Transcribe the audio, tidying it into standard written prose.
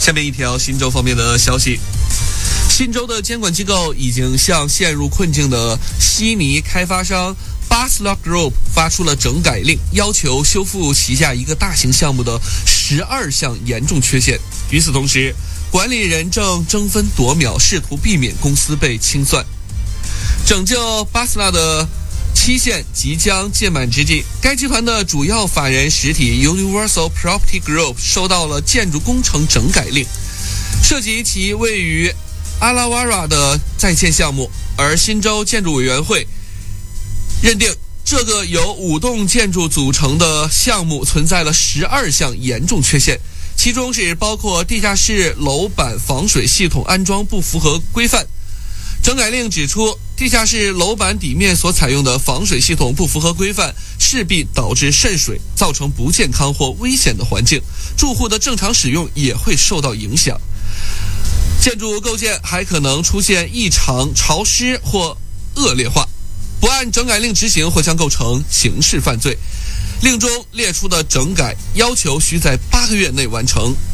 下面一条新州方面的消息，新州的监管机构已经向陷入困境的悉尼开发商 Basler Group 发出了整改令，要求修复旗下一个大型项目的12项严重缺陷。与此同时，管理人正争分夺秒，试图避免公司被清算。拯救 Basler 的期限即将届满之际，该集团的主要法人实体 Universal Property Group 收到了建筑工程整改令，涉及其位于阿拉瓦拉的在建项目，而新州建筑委员会认定这个由5栋建筑组成的项目存在了12项严重缺陷，其中是包括地下室楼板防水系统安装不符合规范。整改令指出，地下室楼板底面所采用的防水系统不符合规范，势必导致渗水，造成不健康或危险的环境，住户的正常使用也会受到影响。建筑构件还可能出现异常、潮湿或恶劣化，不按整改令执行或将构成刑事犯罪。令中列出的整改要求需在8个月内完成，